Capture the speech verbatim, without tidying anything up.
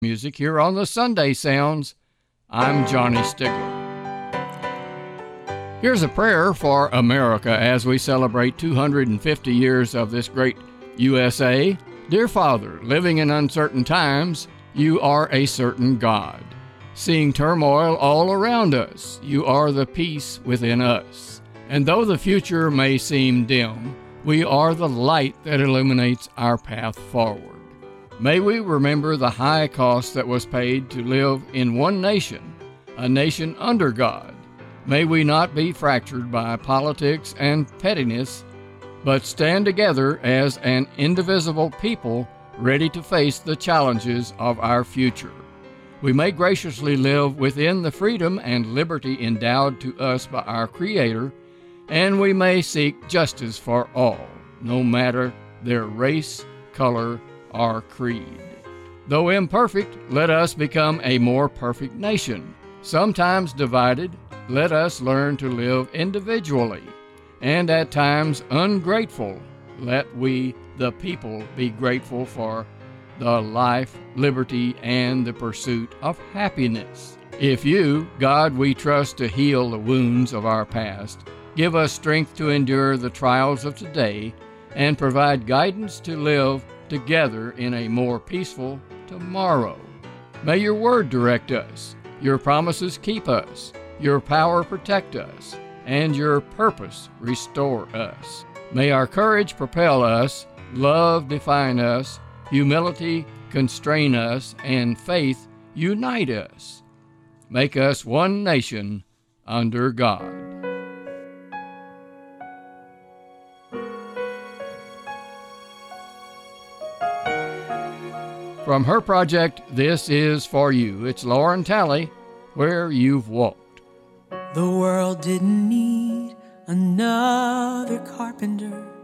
music here on the Sunday Sounds. I'm Johnny Stigler. Here's a prayer for America as we celebrate two hundred fifty years of this great U S A. Dear Father, living in uncertain times, you are a certain God. Seeing turmoil all around us, you are the peace within us. And though the future may seem dim, we are the light that illuminates our path forward. May we remember the high cost that was paid to live in one nation, a nation under God. May we not be fractured by politics and pettiness, but stand together as an indivisible people ready to face the challenges of our future. We may graciously live within the freedom and liberty endowed to us by our Creator, and we may seek justice for all, no matter their race, color, or creed. Though imperfect, let us become a more perfect nation. Sometimes divided, let us learn to live individually, and at times ungrateful, let we, the people, be grateful for the life, liberty, and the pursuit of happiness. If you, God, we trust to heal the wounds of our past, give us strength to endure the trials of today, and provide guidance to live together in a more peaceful tomorrow. May your word direct us, your promises keep us, your power protect us, and your purpose restore us. May our courage propel us, love define us, humility constrain us, and faith unite us. Make us one nation under God. From her project, This Is For You, it's Lauren Talley, Where You've Walked. The world didn't need another carpenter